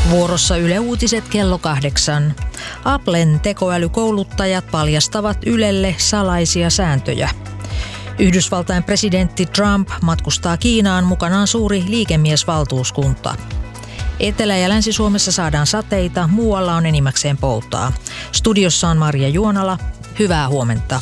Vuorossa Yle Uutiset kello 8. Applen tekoälykouluttajat paljastavat Ylelle salaisia sääntöjä. Yhdysvaltain presidentti Trump matkustaa Kiinaan, mukanaan suuri liikemiesvaltuuskunta. Etelä- ja Länsi-Suomessa saadaan sateita, muualla on enimmäkseen poutaa. Studiossa on Maria Juonala. Hyvää huomenta.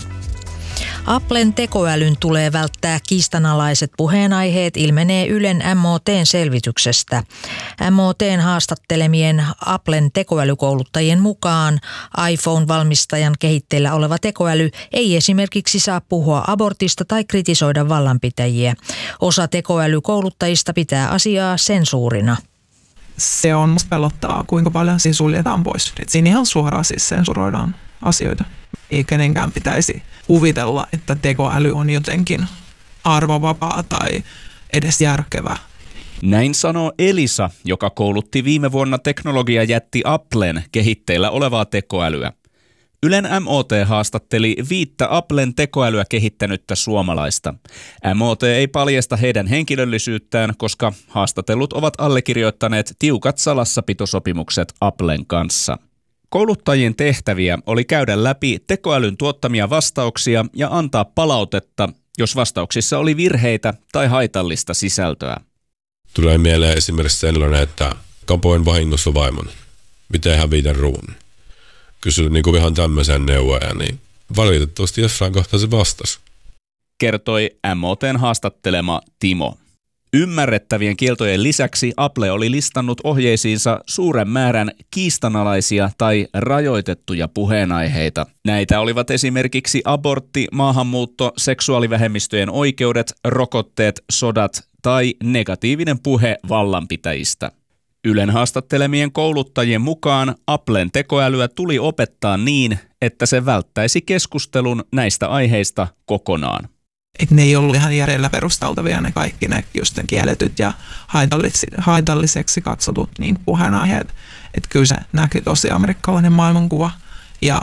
Applen tekoälyn tulee välttää kiistanalaiset puheenaiheet, ilmenee Ylen MOT:n selvityksestä. MOT:n haastattelemien Applen tekoälykouluttajien mukaan iPhone-valmistajan kehitteillä oleva tekoäly ei esimerkiksi saa puhua abortista tai kritisoida vallanpitäjiä. Osa tekoälykouluttajista pitää asiaa sensuurina. Se on musta pelottavaa, kuinka paljon siinä suljetaan pois. Et siinä ihan suoraan siis sensuroidaan asioita. Ei kenenkään pitäisi kuvitella, että tekoäly on jotenkin arvovapaa tai edes järkevää. Näin sanoo Elisa, joka koulutti viime vuonna teknologiajätti Applen kehitteillä olevaa tekoälyä. Ylen MOT haastatteli 5 Applen tekoälyä kehittänyttä suomalaista. MOT ei paljasta heidän henkilöllisyyttään, koska haastatellut ovat allekirjoittaneet tiukat salassapitosopimukset Applen kanssa. Kouluttajien tehtäviä oli käydä läpi tekoälyn tuottamia vastauksia ja antaa palautetta, jos vastauksissa oli virheitä tai haitallista sisältöä. Tulee mieleen esimerkiksi sellainen, että kapoin vahingossa vaimon. Miten hävitä ruun? Kysyin niin ihan tämmöisen neuvoja, niin valitettavasti jossain kohtaa se vastasi. Kertoi MOT:n haastattelema Timo. Ymmärrettävien kieltojen lisäksi Apple oli listannut ohjeisiinsa suuren määrän kiistanalaisia tai rajoitettuja puheenaiheita. Näitä olivat esimerkiksi abortti, maahanmuutto, seksuaalivähemmistöjen oikeudet, rokotteet, sodat tai negatiivinen puhe vallanpitäjistä. Ylen haastattelemien kouluttajien mukaan Applen tekoälyä tuli opettaa niin, että se välttäisi keskustelun näistä aiheista kokonaan. Että ne ei ollut ihan järjellä perusteltavia ne kaikki ne just ne kielletyt ja haitalliseksi katsotut niin puheenaiheet. Että kyllä se näkyy tosi amerikkalainen maailmankuva ja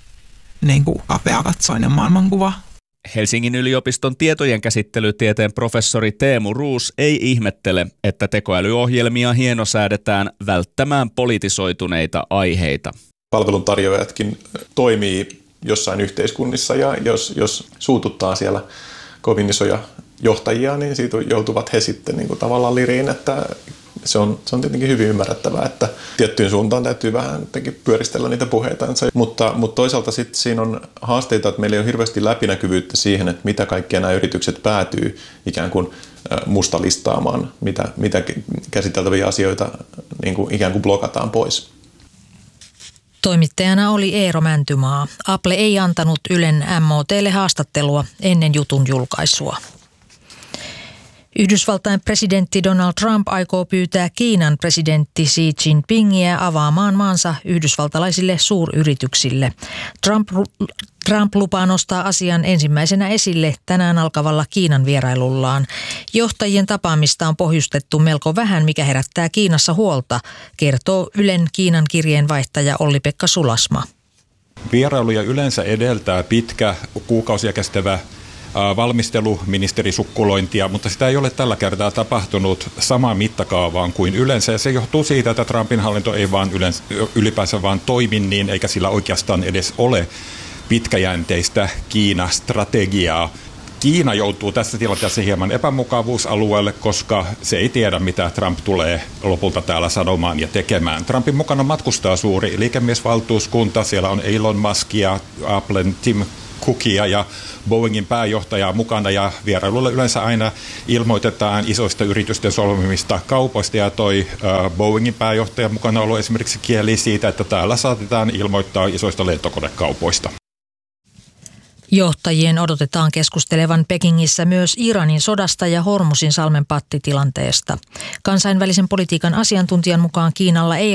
niin kuin kapeakatsoinen maailmankuva. Helsingin yliopiston tietojenkäsittelytieteen professori Teemu Roos ei ihmettele, että tekoälyohjelmia hienosäädetään välttämään politisoituneita aiheita. Palveluntarjoajatkin toimii jossain yhteiskunnissa ja jos suututtaa siellä kovin isoja johtajia, niin siitä joutuvat he sitten niin kuin tavallaan liriin, että se on tietenkin hyvin ymmärrettävää, että tiettyyn suuntaan täytyy vähän pyöristellä niitä puheitansa, mutta toisaalta sitten siinä on haasteita, että meillä ei ole hirveästi läpinäkyvyyttä siihen, että mitä kaikkia nämä yritykset päätyy ikään kuin mustalistaamaan, mitä käsiteltäviä asioita niin kuin ikään kuin blokataan pois. Toimittajana oli Eero Mäntymaa. Apple ei antanut Ylen MOT:lle haastattelua ennen jutun julkaisua. Yhdysvaltain presidentti Donald Trump aikoo pyytää Kiinan presidentti Xi Jinpingiä avaamaan maansa yhdysvaltalaisille suuryrityksille. Trump lupaa nostaa asian ensimmäisenä esille tänään alkavalla Kiinan vierailullaan. Johtajien tapaamista on pohjustettu melko vähän, mikä herättää Kiinassa huolta, kertoo Ylen Kiinan kirjeenvaihtaja Olli-Pekka Sulasma. Vierailuja yleensä edeltää pitkä, kuukausia kestävä valmistelu, ministerisukkulointia, mutta sitä ei ole tällä kertaa tapahtunut samaan mittakaavaan kuin yleensä. Ja se johtuu siitä, että Trumpin hallinto ei vaan ylipäänsä vaan toimi niin, eikä sillä oikeastaan edes ole pitkäjänteistä Kiina-strategiaa. Kiina joutuu tässä tilanteessa hieman epämukavuusalueelle, koska se ei tiedä, mitä Trump tulee lopulta täällä sanomaan ja tekemään. Trumpin mukana matkustaa suuri liikemiesvaltuuskunta. Siellä on Elon Muskia, Applen Tim Cookia ja Boeingin pääjohtajaa mukana, ja vierailulla yleensä aina ilmoitetaan isoista yritysten solmimista kaupoista, ja toi Boeingin pääjohtajan mukana ollut esimerkiksi kieli siitä, että täällä saatetaan ilmoittaa isoista lentokonekaupoista. Johtajien odotetaan keskustelevan Pekingissä myös Iranin sodasta ja Hormuzin salmen pattitilanteesta. Kansainvälisen politiikan asiantuntijan mukaan Kiinalla ei